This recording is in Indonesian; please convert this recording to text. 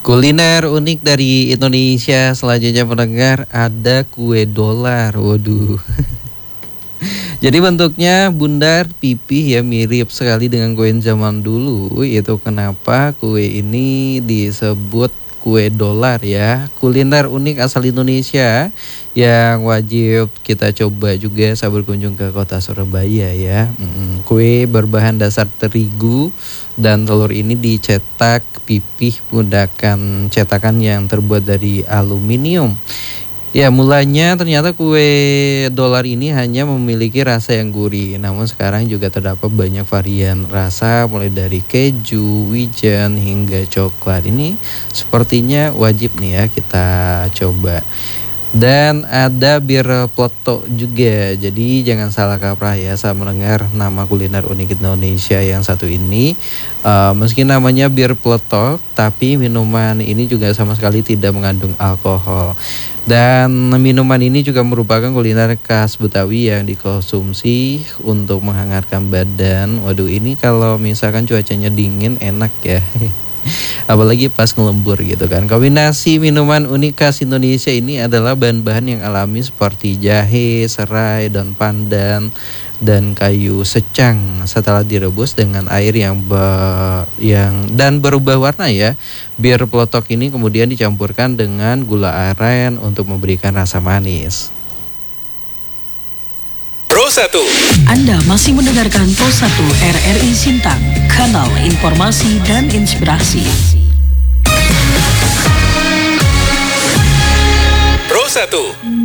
Kuliner unik dari Indonesia selanjutnya pendengar ada kue dolar. Waduh. Jadi bentuknya bundar pipih ya, mirip sekali dengan kue zaman dulu. Itu kenapa kue ini disebut kue dolar ya. Kuliner unik asal Indonesia yang wajib kita coba juga saat berkunjung ke kota Surabaya ya. Kue berbahan dasar terigu dan telur ini dicetak pipih menggunakan cetakan yang terbuat dari aluminium. Ya, mulanya ternyata kue dolar ini hanya memiliki rasa yang gurih. Namun sekarang juga terdapat banyak varian rasa mulai dari keju, wijen hingga coklat. Ini sepertinya wajib nih ya kita coba. Dan ada bir peletok juga. Jadi jangan salah kaprah ya saat mendengar nama kuliner unik Indonesia yang satu ini. Meski namanya bir peletok, tapi minuman ini juga sama sekali tidak mengandung alkohol. Dan minuman ini juga merupakan kuliner khas Betawi yang dikonsumsi untuk menghangatkan badan. Waduh, ini kalau misalkan cuacanya dingin enak ya. Apalagi pas ngelembur gitu kan. Kombinasi minuman unik khas Indonesia ini adalah bahan-bahan yang alami seperti jahe, serai, daun pandan, dan kayu secang. Setelah direbus dengan air yang berubah warna ya, bir peletok ini kemudian dicampurkan dengan gula aren untuk memberikan rasa manis. Pro 1. Anda masih mendengarkan Pro 1 RRI Sintang, kanal informasi dan inspirasi. Pro 1.